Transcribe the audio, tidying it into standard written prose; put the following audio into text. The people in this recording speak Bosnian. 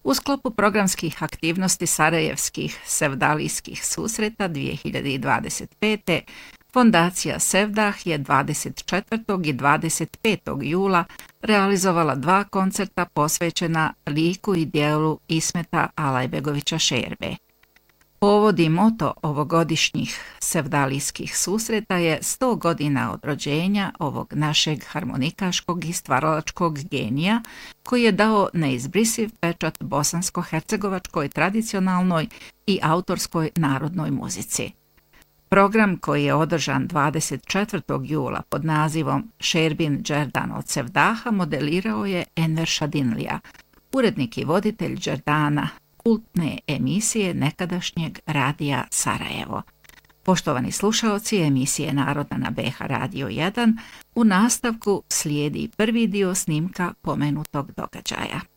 U sklopu programskih aktivnosti Sarajevskih sevdalijskih susreta 2025. Fondacija Sevdah je 24. i 25. jula realizovala 2 koncerta posvećena liku i dijelu Ismeta Alajbegovića Šerbe. Povod i moto ovogodišnjih sevdalijskih susreta je 100 godina od rođenja ovog našeg harmonikaškog i stvaralačkog genija koji je dao neizbrisiv pečat bosansko-hercegovačkoj tradicionalnoj i autorskoj narodnoj muzici. Program koji je održan 24. jula pod nazivom Šerbin Đerdan od Sevdaha modelirao je Enver Šadinlija, urednik i voditelj Đerdana, kultne emisije nekadašnjeg radija Sarajevo. Poštovani slušaoci emisije Narodna na BH Radio 1, u nastavku slijedi prvi dio snimka pomenutog događaja.